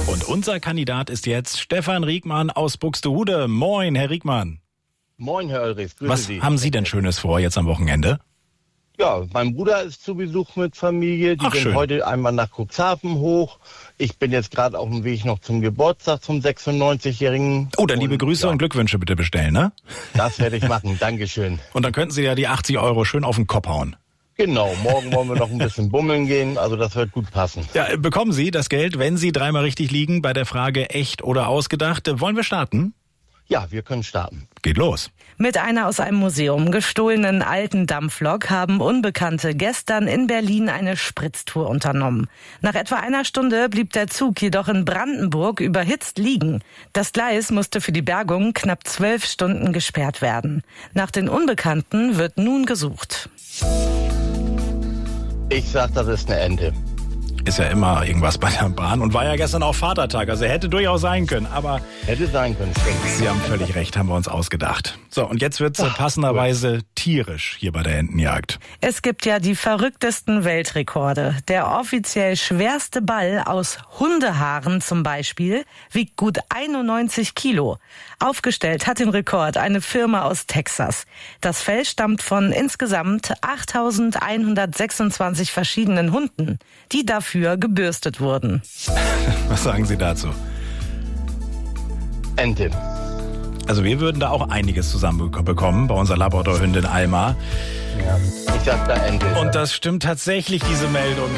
Und unser Kandidat ist jetzt Stefan Riegmann aus Buxtehude. Moin, Herr Riegmann. Moin, Herr Ulrichs, grüße Was Sie. haben Sie denn Schönes vor jetzt am Wochenende? Ja, mein Bruder ist zu Besuch mit Familie. Die Ach, sind schön. heute einmal nach Cuxhaven hoch. Ich bin jetzt gerade auf dem Weg noch zum Geburtstag zum 96-Jährigen. Oh, dann liebe Grüße und Glückwünsche bitte bestellen, ne? Das werde ich machen, Dankeschön. Und dann könnten Sie ja die 80 € schön auf den Kopf hauen. Genau, morgen wollen wir noch ein bisschen bummeln gehen, also das wird gut passen. Ja, bekommen Sie das Geld, wenn Sie dreimal richtig liegen bei der Frage echt oder ausgedacht. Wollen wir starten? Ja, wir können starten. Geht los. Mit einer aus einem Museum gestohlenen alten Dampflok haben Unbekannte gestern in Berlin eine Spritztour unternommen. Nach etwa einer Stunde blieb der Zug jedoch in Brandenburg überhitzt liegen. Das Gleis musste für die Bergung knapp 12 Stunden gesperrt werden. Nach den Unbekannten wird nun gesucht. Ich sag, das ist eine Ente. Ist ja immer irgendwas bei der Bahn und war ja gestern auch Vatertag, also hätte durchaus sein können, aber Hätte sein können, stimmt. Sie haben völlig recht, haben wir uns ausgedacht. So, und jetzt wird's passenderweise tierisch hier bei der Entenjagd. Es gibt ja die verrücktesten Weltrekorde. Der offiziell schwerste Ball aus Hundehaaren zum Beispiel wiegt gut 91 Kilo. Aufgestellt hat den Rekord eine Firma aus Texas. Das Fell stammt von insgesamt 8.126 verschiedenen Hunden, die dafür gebürstet wurden. Was sagen Sie dazu? Ente. Also wir würden da auch einiges zusammenbekommen bei unserer Labrador-Hündin Alma. Ja. Ich sag da Ente. Und das stimmt tatsächlich, diese Meldung.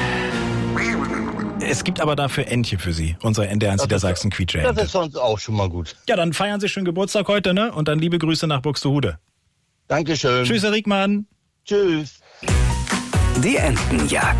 Es gibt aber dafür Entchen für Sie, unsere NDR1 Niedersachsen Das Quietsche-Ente. ist sonst auch schon mal gut. Ja, dann feiern Sie schön Geburtstag heute, ne? Und dann liebe Grüße nach Buxtehude. Dankeschön. Tschüss, Herr Riegmann. Tschüss. Die Entenjagd.